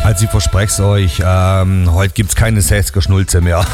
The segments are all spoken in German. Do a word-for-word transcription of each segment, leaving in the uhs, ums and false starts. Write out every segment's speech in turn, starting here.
Also ich verspreche es euch, ähm, heute gibt es keine sechziger-Schnulze mehr.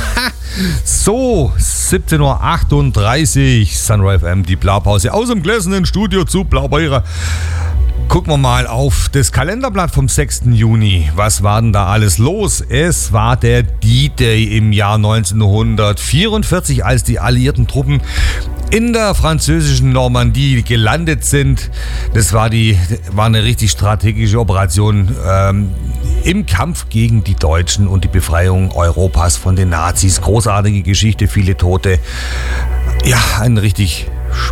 So, siebzehn Uhr achtunddreißig, Sunrise F M, die Blaupause aus dem gläsernen Studio zu Blaubeere. Gucken wir mal auf das Kalenderblatt vom sechsten Juni. Was war denn da alles los? Es war der D-Day im Jahr neunzehnhundertvierundvierzig, als die alliierten Truppen in der französischen Normandie gelandet sind. Das war, die, war eine richtig strategische Operation ähm, im Kampf gegen die Deutschen und die Befreiung Europas von den Nazis. Großartige Geschichte, viele Tote. Ja, ein richtig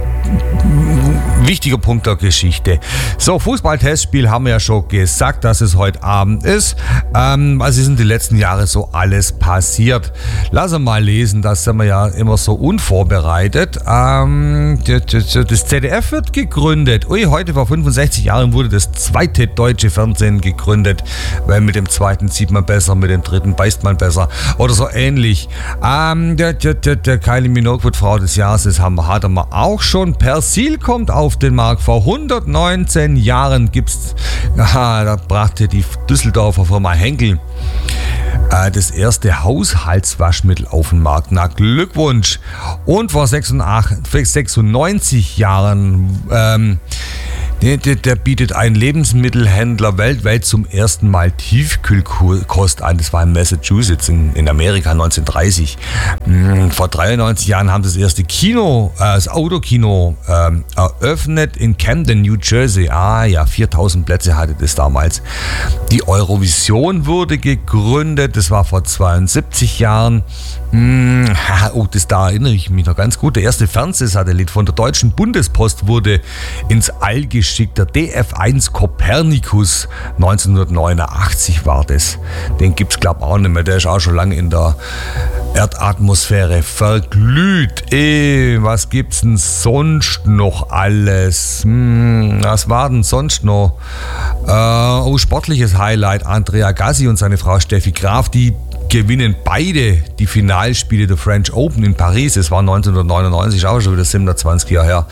wichtiger Punkt der Geschichte. So, Fußball-Testspiel haben wir ja schon gesagt, dass es heute Abend ist. Ähm, was ist in den letzten Jahren so alles passiert? Lass uns mal lesen, das sind wir ja immer so unvorbereitet. Ähm, das Z D F wird gegründet. Ui, heute vor fünfundsechzig Jahren wurde das zweite deutsche Fernsehen gegründet, weil mit dem zweiten sieht man besser, mit dem dritten beißt man besser oder so ähnlich. Ähm, der, der, der, der Kylie Minogue wird Frau des Jahres, das haben wir, hatten wir auch schon. Persil kommt auf den Markt. Vor hundertneunzehn Jahren gibt's, aha, da brachte die Düsseldorfer Firma Henkel äh, das erste Haushaltswaschmittel auf den Markt. Na, Glückwunsch. Und vor sechsundneunzig Jahren ähm, Der, der, der bietet ein Lebensmittelhändler weltweit zum ersten Mal Tiefkühlkost an. Das war in Massachusetts in, in Amerika neunzehnhundertdreißig. Vor dreiundneunzig Jahren haben sie das erste Kino, äh, das Autokino ähm, eröffnet in Camden, New Jersey. Ah ja, viertausend Plätze hatte das damals. Die Eurovision wurde gegründet. Das war vor zweiundsiebzig Jahren. Hm, oh, das, da erinnere ich mich noch ganz gut. Der erste Fernsehsatellit von der Deutschen Bundespost wurde ins All geschickt. Der D F eins Copernicus, neunzehnhundertneunundachtzig war das. Den gibt es, glaube ich, auch nicht mehr. Der ist auch schon lange in der Erdatmosphäre verglüht. Ey, was gibt's denn sonst noch alles? Hm, was war denn sonst noch? Äh, oh, sportliches Highlight. Andrea Gassi und seine Frau Steffi Graf, die gewinnen beide die Finalspiele der French Open in Paris. Es war neunzehnhundertneunundneunzig, auch schon wieder siebenundzwanzig Jahre her.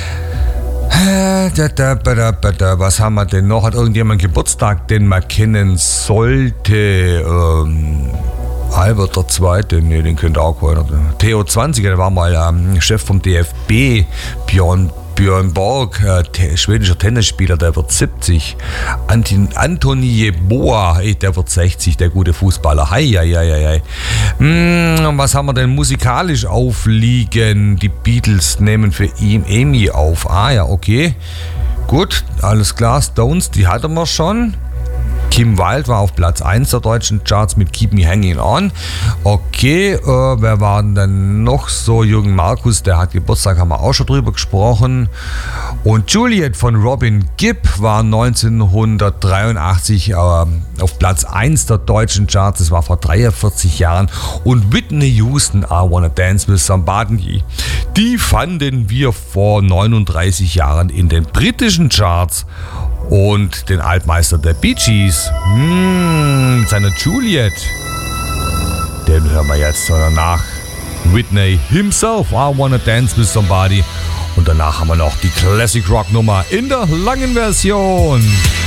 Was haben wir denn noch? Hat irgendjemand Geburtstag, den man kennen sollte? Ähm, Albert der Zweite, nee, den kennt auch keiner. Theo zwanzig, der war mal ähm, Chef vom D F B. Björn Björn Borg, äh, t- schwedischer Tennisspieler, der wird siebzig. Antin- Antoni Jeboa, ey, der wird sechzig, der gute Fußballer. Hei, hei, hei, hei. Hm, was haben wir denn musikalisch aufliegen? Die Beatles nehmen für ihn Amy auf. Ah ja, okay. Gut, alles klar. Stones, die hatten wir schon. Kim Wilde war auf Platz eins der deutschen Charts mit Keep Me Hanging On. Okay, äh, wer war denn noch so? Jürgen Markus, der hat Geburtstag, haben wir auch schon drüber gesprochen. Und Juliet von Robin Gibb war neunzehnhundertdreiundachtzig äh, auf Platz eins der deutschen Charts. Das war vor dreiundvierzig Jahren. Und Whitney Houston, I Wanna Dance With Somebody, die fanden wir vor neununddreißig Jahren in den britischen Charts. Und den Altmeister der Bee Gees, hmm, seiner Juliet, den hören wir jetzt danach. Whitney himself, I Wanna Dance With Somebody. Und danach haben wir noch die Classic Rock Nummer in der langen Version.